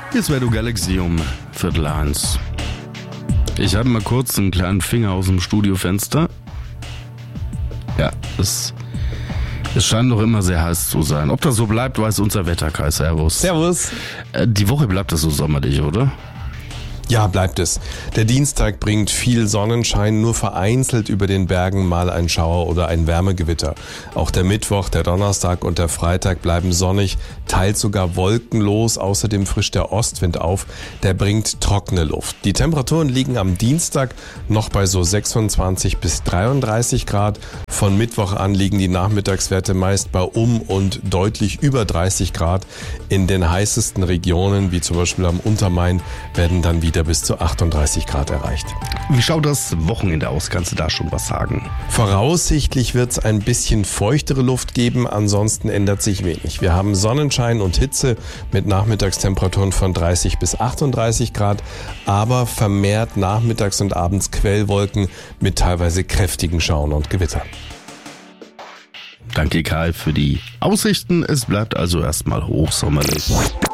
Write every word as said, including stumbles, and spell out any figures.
Hier ist Radio Galaxy um Viertel eins. Ich habe mal kurz einen kleinen Finger aus dem Studiofenster. Ja, es, es scheint noch immer sehr heiß zu sein. Ob das so bleibt, weiß unser Wetterkai. Servus. Servus. Äh, die Woche bleibt das so sommerlich, oder? Ja, bleibt es. Der Dienstag bringt viel Sonnenschein, nur vereinzelt über den Bergen mal ein Schauer oder ein Wärmegewitter. Auch der Mittwoch, der Donnerstag und der Freitag bleiben sonnig, teils sogar wolkenlos. Außerdem frischt der Ostwind auf, der bringt trockene Luft. Die Temperaturen liegen am Dienstag noch bei so sechsundzwanzig bis dreiunddreißig Grad. Von Mittwoch an liegen die Nachmittagswerte meist bei um und deutlich über dreißig Grad. In den heißesten Regionen, wie zum Beispiel am Untermain, werden dann wieder bis zu achtunddreißig Grad erreicht. Wie schaut das Wochenende aus? Kannst du da schon was sagen? Voraussichtlich wird es ein bisschen feuchtere Luft geben, ansonsten ändert sich wenig. Wir haben Sonnenschein und Hitze mit Nachmittagstemperaturen von dreißig bis achtunddreißig Grad, aber vermehrt nachmittags und abends Quellwolken mit teilweise kräftigen Schauern und Gewitter. Danke Kai für die Aussichten. Es bleibt also erstmal hochsommerlich.